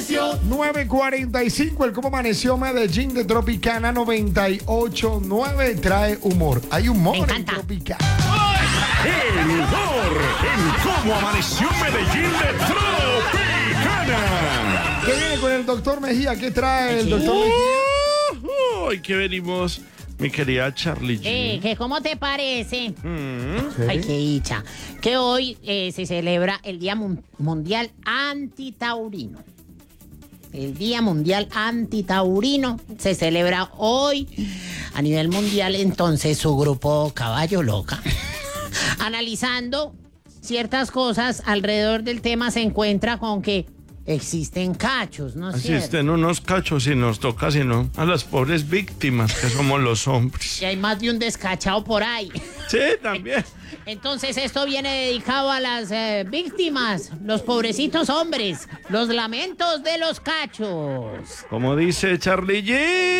9:45, el cómo amaneció Medellín de Tropicana 98.9 trae humor. Hay humor en Tropicana. El humor en cómo amaneció Medellín de Tropicana. ¿Qué viene con el doctor Mejía? ¿Qué trae el doctor Mejía? Hoy que venimos, mi querida Charlie G. ¿Que cómo te parece? Ay, qué dicha. Que hoy se celebra el Día Mundial Antitaurino. El Día Mundial Antitaurino se celebra hoy a nivel mundial. Entonces su grupo Caballo Loca, analizando ciertas cosas alrededor del tema, se encuentra con que existen cachos, ¿no es cierto? Existen unos cachos y nos toca, sino a las pobres víctimas que somos los hombres. Y hay más de un descachado por ahí. Sí, también. Entonces esto viene dedicado a las víctimas, los pobrecitos hombres, los lamentos de los cachos. Como dice Charlie G.